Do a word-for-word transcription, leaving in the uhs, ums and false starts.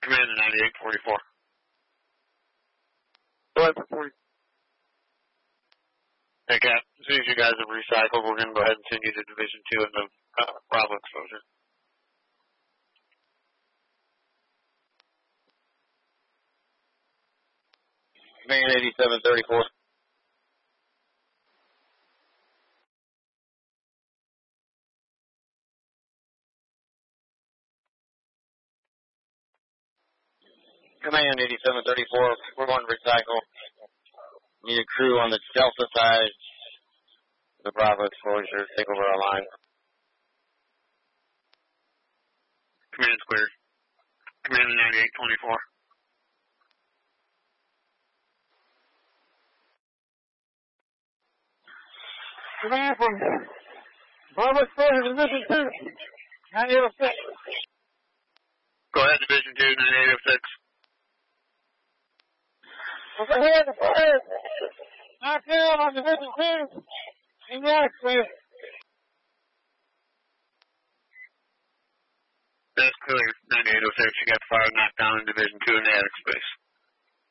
Command to ninety-eight forty-four. Go ahead for forty. Hey, Cap, as soon as you guys have recycled, we're going to go ahead and send you to Division two in the uh, Bravo exposure. Command eighty-seven thirty-four. Command eighty-seven thirty-four, we're going to recycle. Need a crew on the Delta side. The Bravo exposure, take over our line. Command clear. Command ninety-eight twenty-four. Command from Bravo exposure to Division two, ninety-eight oh six. Go ahead, Division two, ninety-eight oh six. Go ahead, fire. Knock down on Division two. In the airspace. That's clear, ninety-eight oh six. You got fire knocked down in Division two in the attic space.